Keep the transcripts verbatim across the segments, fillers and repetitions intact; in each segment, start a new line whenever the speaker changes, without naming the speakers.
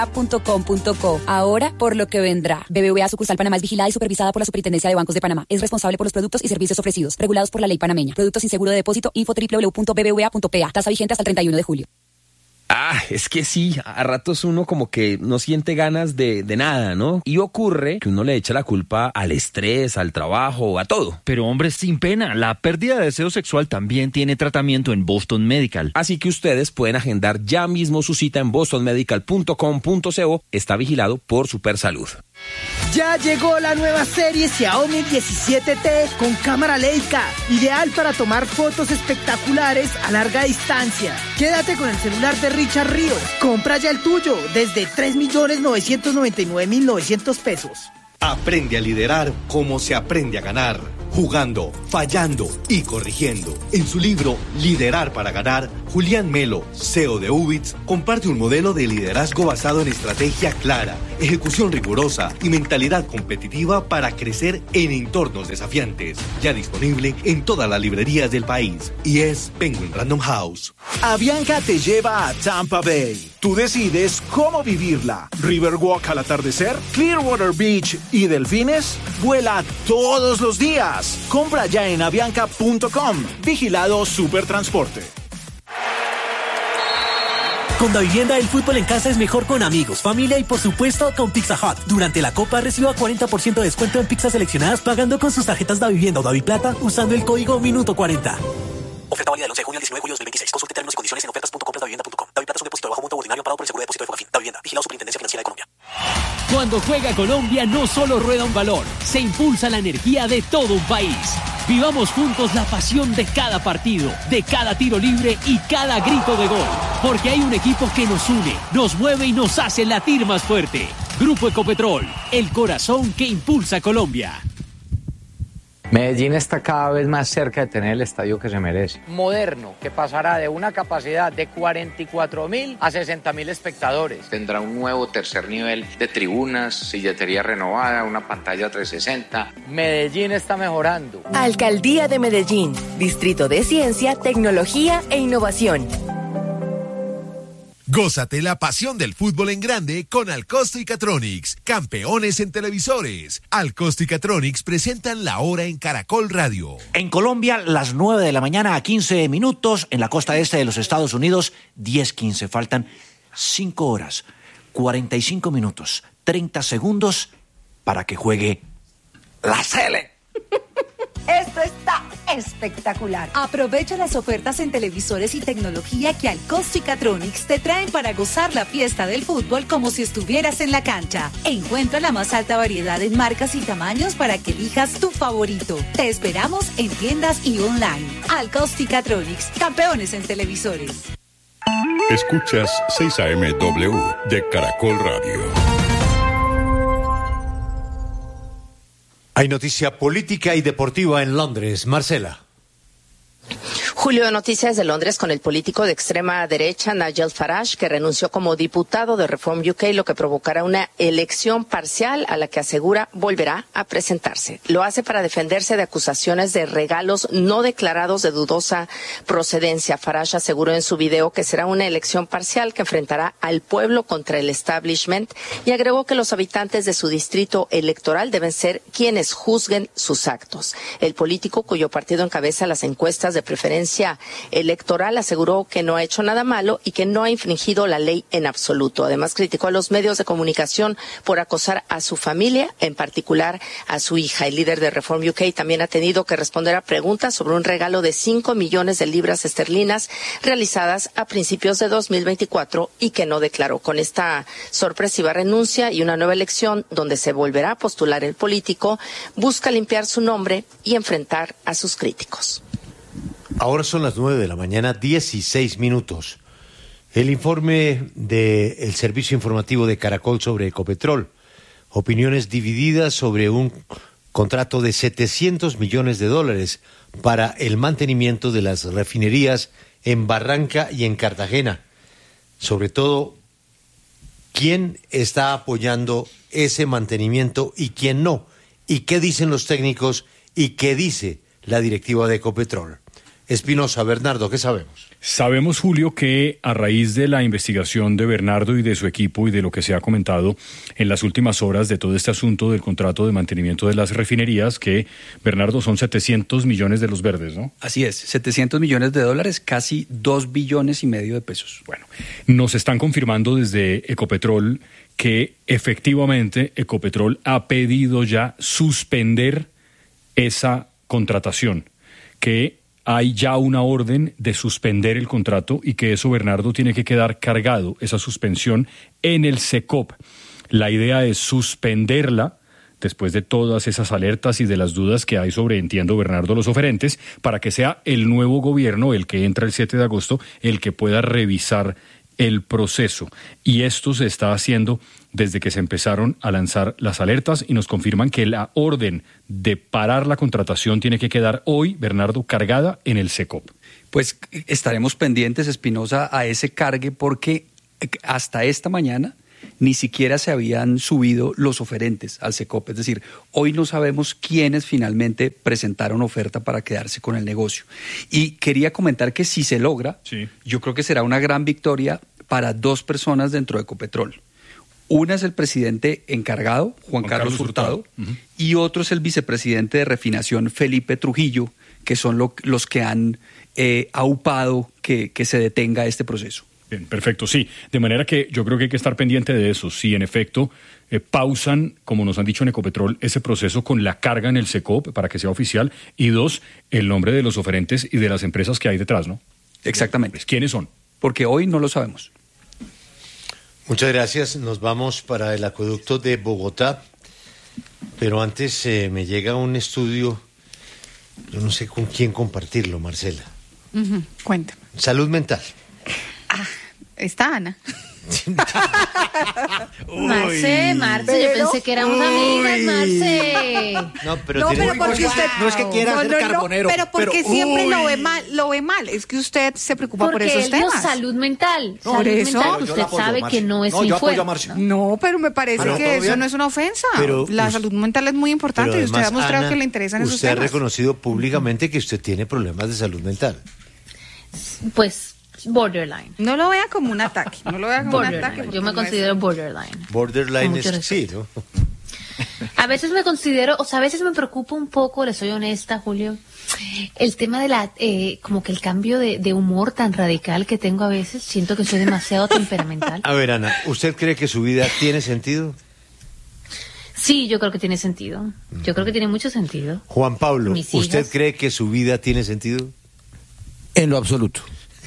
punto com punto co. Ahora, por lo que vendrá. B B V A Sucursal Panamá es vigilada y supervisada por la Superintendencia de Bancos de Panamá. Es responsable por los productos y servicios ofrecidos, regulados por la ley panameña. Productos sin seguro de depósito. Info doble u doble u doble u punto b b v a punto p a. Tasa vigente hasta el treinta y uno de julio.
Ah, es que sí, a ratos uno como que no siente ganas de, de nada, ¿no? Y ocurre que uno le echa la culpa al estrés, al trabajo, a todo.
Pero hombre, sin pena, la pérdida de deseo sexual también tiene tratamiento en Boston Medical.
Así que ustedes pueden agendar ya mismo su cita en boston medical punto com punto co. Está vigilado por Supersalud.
Ya llegó la nueva serie Xiaomi diecisiete T con cámara Leica, ideal para tomar fotos espectaculares a larga distancia. Quédate con el celular de Richard Ríos. Compra ya el tuyo desde tres millones novecientos noventa y nueve mil novecientos pesos.
Aprende a liderar como se aprende a ganar, jugando, fallando y corrigiendo. En su libro Liderar para Ganar, Julián Melo, C E O de Ubits, comparte un modelo de liderazgo basado en estrategia clara, ejecución rigurosa y mentalidad competitiva para crecer en entornos desafiantes. Ya disponible en todas las librerías del país y es Penguin Random House.
Avianca te lleva a Tampa Bay. Tú decides cómo vivirla. Riverwalk al atardecer, Clearwater Beach y delfines. Vuela todos los días. Compra ya en avianca punto com. Vigilado Supertransporte.
Con Davivienda, el fútbol en casa es mejor con amigos, familia y por supuesto con Pizza Hut. Durante la Copa reciba cuarenta por ciento de descuento en pizzas seleccionadas pagando con sus tarjetas Davivienda o Daviplata usando el código Minuto cuarenta.
Oferta válida del once de junio al diecinueve de julio de dos mil veintiséis. Consulte términos y condiciones en ofertas punto compras davivienda punto com. Daviplata es un depósito de bajo monto ordinario pagado por el seguro de depósito de Fogafín. Davivienda. Vigilado Superintendencia Financiera de Colombia.
Cuando juega Colombia no solo rueda un balón, se impulsa la energía de todo un país. Vivamos juntos la pasión de cada partido, de cada tiro libre y cada grito de gol. Porque hay un equipo que nos une, nos mueve y nos hace latir más fuerte. Grupo Ecopetrol, el corazón que impulsa a Colombia.
Medellín está cada vez más cerca de tener el estadio que se merece.
Moderno, que pasará de una capacidad de cuarenta y cuatro mil a sesenta mil espectadores.
Tendrá un nuevo tercer nivel de tribunas, silletería renovada, una pantalla trescientos sesenta.
Medellín está mejorando.
Alcaldía de Medellín, Distrito de Ciencia, Tecnología e Innovación.
Gózate la pasión del fútbol en grande con Alcosto y Catronics, campeones en televisores. Alcosto y Catronics presentan la hora en Caracol Radio.
En Colombia, las nueve de la mañana a quince minutos. En la costa este de los Estados Unidos, diez quince. Faltan cinco horas, cuarenta y cinco minutos, treinta segundos para que juegue la Sele.
Esto está espectacular. Aprovecha las ofertas en televisores y tecnología que Alcosto y Catronics te traen para gozar la fiesta del fútbol como si estuvieras en la cancha. Encuentra la más alta variedad en marcas y tamaños para que elijas tu favorito. Te esperamos en tiendas y online. Alcosto y Catronics, campeones en televisores.
Escuchas seis A M W de Caracol Radio.
Hay noticia política y deportiva en Londres. Marcela.
Julio, de Noticias de Londres con el político de extrema derecha Nigel Farage, que renunció como diputado de Reform U K, lo que provocará una elección parcial a la que asegura volverá a presentarse. Lo hace para defenderse de acusaciones de regalos no declarados de dudosa procedencia. Farage aseguró en su video que será una elección parcial que enfrentará al pueblo contra el establishment y agregó que los habitantes de su distrito electoral deben ser quienes juzguen sus actos. El político, cuyo partido encabeza las encuestas de preferencia electoral, aseguró que no ha hecho nada malo y que no ha infringido la ley en absoluto. Además, criticó a los medios de comunicación por acosar a su familia, en particular a su hija. El líder de Reform U K también ha tenido que responder a preguntas sobre un regalo de cinco millones de libras esterlinas realizadas a principios de dos mil veinticuatro y que no declaró. Con esta sorpresiva renuncia y una nueva elección donde se volverá a postular el político, busca limpiar su nombre y enfrentar a sus críticos.
Ahora son las nueve de la mañana, dieciséis minutos. El informe del Servicio Informativo de Caracol sobre Ecopetrol. Opiniones divididas sobre un contrato de setecientos millones de dólares para el mantenimiento de las refinerías en Barranca y en Cartagena. Sobre todo, ¿quién está apoyando ese mantenimiento y quién no? ¿Y qué dicen los técnicos y qué dice la directiva de Ecopetrol? Espinosa. Bernardo, ¿qué sabemos?
Sabemos, Julio, que a raíz de la investigación de Bernardo y de su equipo y de lo que se ha comentado en las últimas horas de todo este asunto del contrato de mantenimiento de las refinerías, que, Bernardo, son setecientos millones de los verdes, ¿no?
Así es, setecientos millones de dólares, casi dos billones y medio de pesos.
Bueno, nos están confirmando desde Ecopetrol que efectivamente Ecopetrol ha pedido ya suspender esa contratación, que hay ya una orden de suspender el contrato y que eso, Bernardo, tiene que quedar cargado, esa suspensión, en el SECOP. La idea es suspenderla después de todas esas alertas y de las dudas que hay sobre, entiendo, Bernardo, los oferentes, para que sea el nuevo gobierno, el que entra el siete de agosto, el que pueda revisar el proceso. Y esto se está haciendo desde que se empezaron a lanzar las alertas y nos confirman que la orden de parar la contratación tiene que quedar hoy, Bernardo, cargada en el SECOP.
Pues estaremos pendientes, Espinosa, a ese cargue porque hasta esta mañana ni siquiera se habían subido los oferentes al SECOP. Es decir, hoy no sabemos quiénes finalmente presentaron oferta para quedarse con el negocio. Y quería comentar que si se logra, sí, yo creo que será una gran victoria para dos personas dentro de Ecopetrol. Una es el presidente encargado, Juan, Juan Carlos, Carlos Hurtado, Hurtado. Uh-huh. Y otro es el vicepresidente de refinación, Felipe Trujillo, que son lo, los que han eh, aupado que, que se detenga este proceso.
Bien, perfecto, sí. De manera que yo creo que hay que estar pendiente de eso. Si en efecto eh, pausan, como nos han dicho en Ecopetrol, ese proceso con la carga en el SECOP para que sea oficial. Y dos, el nombre de los oferentes y de las empresas que hay detrás, ¿no?
Exactamente.
¿Quiénes son?
Porque hoy no lo sabemos.
Muchas gracias. Nos vamos para el acueducto de Bogotá. Pero antes eh, me llega un estudio, yo no sé con quién compartirlo, Marcela.
Uh-huh. Cuéntame.
Salud mental.
Ah, está Ana.
Marce, Marce, yo pensé que éramos uy. amigas, Marce.
No, pero,
no,
tiene...
pero porque usted
no es que quiera
no,
ser
no,
carbonero,
no, pero porque
pero,
siempre
uy.
lo ve mal, lo ve mal. Es que usted se preocupa
porque
por esos
él
temas.
Dio salud mental.
Por
salud
eso.
mental, usted
apoyo,
sabe
Marce.
que no es
no,
mi
yo
fuerte.
¿no?
no, pero me parece
pero,
que eso bien. no es una ofensa. Pero la us... salud mental es muy importante y usted ha mostrado
Ana,
que le interesan esos
usted
temas.
Usted ha reconocido públicamente que usted tiene problemas de salud mental.
Pues borderline.
No lo vea como un ataque. No lo vea como
borderline.
un ataque.
Yo me considero es... borderline.
Borderline es sí, ¿no?
A veces me considero, o sea, a veces me preocupa un poco, le soy honesta, Julio, el tema de la, eh, como que el cambio de, de humor tan radical que tengo a veces. Siento que soy demasiado temperamental.
A ver, Ana, ¿usted cree que su vida tiene sentido?
Sí, yo creo que tiene sentido. Yo creo que tiene mucho sentido.
Juan Pablo, ¿usted cree que su vida tiene sentido?
En lo absoluto.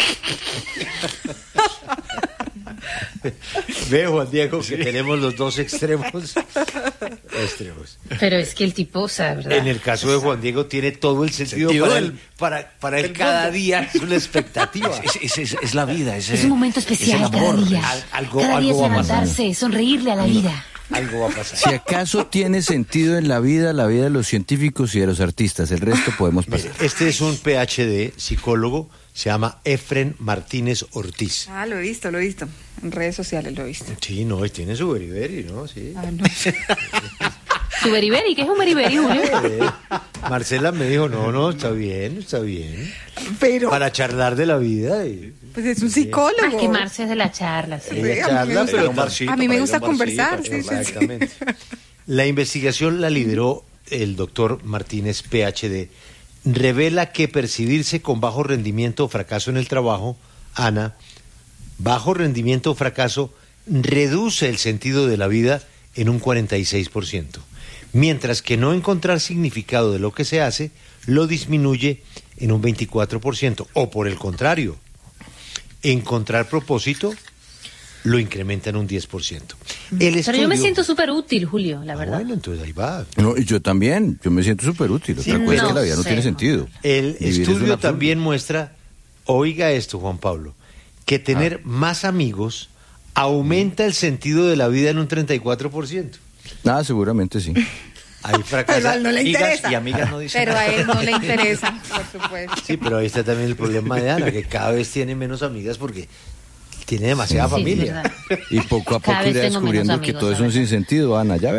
Veo, Juan Diego, que sí. tenemos los dos extremos. extremos.
Pero es que el tipo, o sea, ¿verdad?
En el caso de Juan Diego tiene todo el sentido, sentido para, él, para, para él cada mundo. Día es una expectativa.
Es, es, es, es la vida. Es,
es un momento especial
es
cada día.
Al, algo,
cada día
algo
es levantarse, sonreírle a la
algo,
vida.
Algo va a pasar.
Si acaso tiene sentido en la vida, la vida de los científicos y de los artistas. El resto podemos pasar.
Mire, este es un P H D, psicólogo. Se llama Efren Martínez Ortiz.
Ah, lo he visto, lo he visto. En redes sociales lo he visto.
Sí, no, y tiene su beriberi, ¿no? Sí.
Ah, no.
¿Su beriberi? ¿Qué es un beriberi, Julio?
Eh, Marcela me dijo, no, no, está bien, está bien.
Pero...
Para charlar de la vida. Y...
Pues es un psicólogo.
Ah, que Marce es de la charla. Sí.
Ella charla, pero
a mí me gusta conversar. Sí,
exactamente. Sí, sí. La investigación la lideró el doctor Martínez, P H D. Revela que percibirse con bajo rendimiento o fracaso en el trabajo, Ana, bajo rendimiento o fracaso, reduce el sentido de la vida en un cuarenta y seis por ciento, mientras que no encontrar significado de lo que se hace lo disminuye en un veinticuatro por ciento, o por el contrario, encontrar propósito lo incrementa en un diez por ciento. El
Pero
estudio...
yo me siento súper útil, Julio, la verdad.
Ah, bueno, entonces ahí va.
No, y yo también, yo me siento súper útil. Otra
Sí,
cosa
no
es que la vida no
sé.
tiene sentido.
El
Vivir
estudio
es
también muestra, oiga esto, Juan Pablo, que tener
ah.
más amigos aumenta el sentido de la vida en un treinta y cuatro por ciento.
Ah, seguramente sí.
Ahí fracasa.
Pero a él no le
amigas
interesa.
y amigas no dicen
Pero a
nada.
él no le interesa, por supuesto.
Sí, pero ahí está también el problema de Ana, que cada vez tiene menos amigas porque tiene demasiada
Sí,
familia.
es verdad.
Y poco a
Cada
poco
vez
irá
tengo menos
descubriendo que
amigos,
todo es
la
un
verdad.
sinsentido, Ana, ya verá.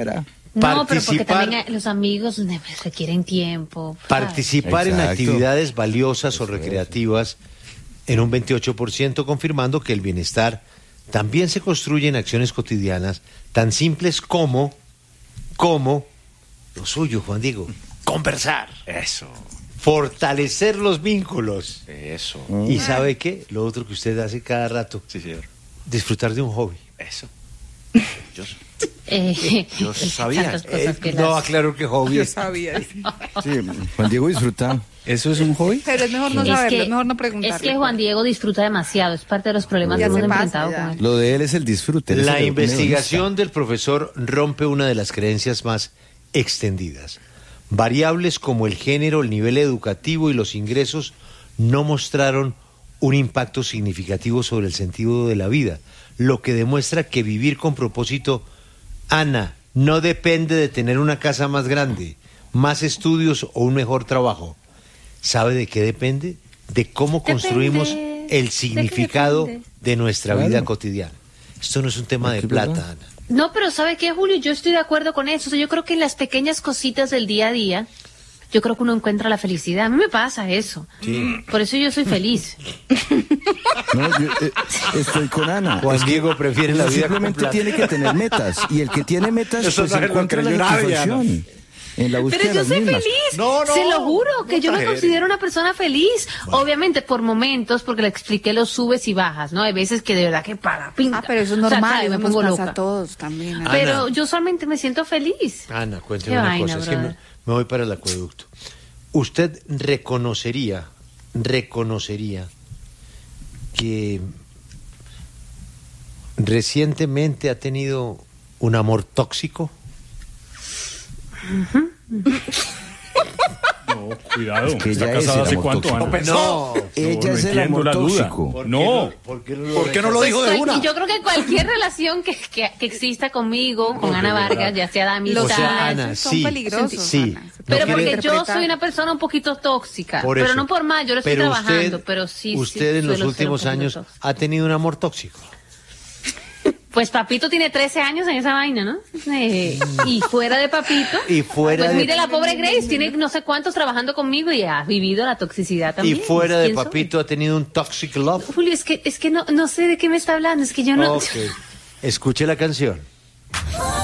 No, pero porque también los amigos requieren tiempo.
Participar
Exacto.
en actividades valiosas o recreativas en un veintiocho por ciento, confirmando que el bienestar también se construye en acciones cotidianas tan simples como, como lo suyo, Juan Diego, conversar.
Eso.
Fortalecer los vínculos.
Eso.
¿Y sabe qué? Lo otro que usted hace cada rato.
Sí, señor.
Disfrutar de un hobby.
Eso. Yo,
Eh,
yo sabía.
tantas cosas que
Eh, no,
las-
aclaro que hobby.
Yo
es-
sabía.
Sí, Juan Diego disfruta. ¿Eso es un hobby?
Pero es mejor no
Es
saberlo,
que-
es mejor no preguntarle.
Es que Juan Diego disfruta demasiado, es parte de los problemas
Ya
que hemos
se pasa,
enfrentado
ya.
con él.
Lo de él es el disfrute. él es
La
el
investigación del profesor rompe una de las creencias más extendidas. Variables como el género, el nivel educativo y los ingresos no mostraron un impacto significativo sobre el sentido de la vida, lo que demuestra que vivir con propósito, Ana, no depende de tener una casa más grande, más estudios o un mejor trabajo. ¿Sabe de qué depende? De cómo
Depende.
construimos el
¿De qué
significado
depende?
de nuestra
Claro.
vida cotidiana. Esto no es un tema de
Aquí,
plata,
¿verdad?
Ana.
No, pero ¿sabe qué, Julio? Yo estoy de acuerdo con eso. O sea, yo creo que en las pequeñas cositas del día a día, yo creo que uno encuentra la felicidad. A mí me pasa eso. Por eso yo soy feliz.
No, yo eh, estoy con Ana.
Juan Diego prefiere la
Uno
vida con
simplemente
plata.
tiene que tener metas. Y el que tiene metas,
Eso
pues
no es lo
encuentra
que
la
yo nadie,
satisfacción en la búsqueda
Pero
de
yo
las
soy
mismas.
feliz.
No, no,
Se lo juro, que
no
yo me
exagere.
considero una persona feliz. Obviamente por momentos, porque le expliqué los subes y bajas, ¿no? Hay veces que de verdad que para pinta.
Ah, pero eso es
O sea,
normal,
claro,
eso
me
nos
pongo
pasa
loca.
a todos también. Ana.
Pero
Ana.
yo solamente me siento feliz.
Ana, cuénteme
Qué
una
vaina,
cosa, es que me,
brother.
me voy para el acueducto. ¿Usted reconocería, reconocería que recientemente ha tenido un amor tóxico?
No, cuidado.
Es que
¿Está
ella es
casada
el
hace
amor
cuánto,
tóxico.
Ana?
No,
Ella
no
es el
entiendo
amor
la duda.
tóxico.
¿Por qué
No.
¿Por qué no lo,
¿Por qué no lo dijo de
Pues,
una?
Yo creo que cualquier relación que, que, que exista conmigo, con
No,
Ana
de verdad.
Vargas, ya sea de amistad.
O sea, Ana,
son
sí,
peligrosos,
sí.
Ana. Se
pero
No
porque
quiere-
yo soy una persona un poquito tóxica.
Por
pero
eso.
no por más, yo lo estoy
Pero
trabajando,
usted,
pero sí. sí,
usted en los
suelo ser un
últimos
poquito
años
tóxica.
ha tenido un amor tóxico.
Pues Papito tiene trece años en esa vaina, ¿no? Eh, y fuera de Papito.
Y fuera
pues
de-
mire la pobre Grace, tiene no sé cuántos trabajando conmigo y ha vivido la toxicidad también.
Y fuera de
¿Quién soy?
Papito ha tenido un toxic love.
Julio, es que, es que no, no sé de qué me está hablando, es que yo no...
Ok. Escuche la canción.